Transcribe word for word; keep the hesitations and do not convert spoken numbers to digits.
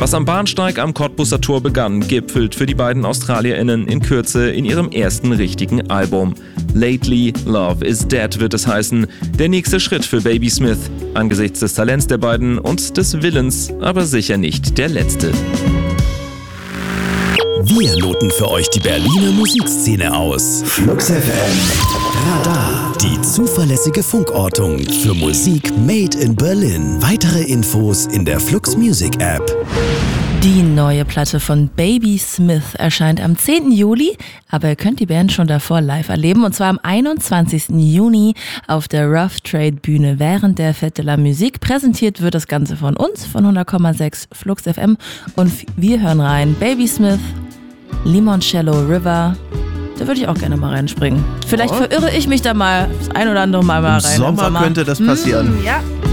Was am Bahnsteig am Cottbuser Tor begann, gipfelt für die beiden AustralierInnen in Kürze in ihrem ersten richtigen Album. Lately, Love is Dead wird es heißen. Der nächste Schritt für Baby Smith. Angesichts des Talents der beiden und des Willens, aber sicher nicht der letzte. Wir loten für euch die Berliner Musikszene aus. Flux F M Radar. Die zuverlässige Funkortung für Musik made in Berlin. Weitere Infos in der Flux Music App. Die neue Platte von Baby Smith erscheint am zehnten Juli, aber ihr könnt die Band schon davor live erleben, und zwar am einundzwanzigsten Juni auf der Rough Trade Bühne während der Fête de la Musique. Präsentiert wird das Ganze von uns, von hundert Komma sechs Flux F M, und wir hören rein Baby Smith, Limoncello River. Da würde ich auch gerne mal reinspringen. Vielleicht oh. verirre ich mich da mal das ein oder andere Mal, mal Im rein. Sommer könnte das passieren. Mm, ja.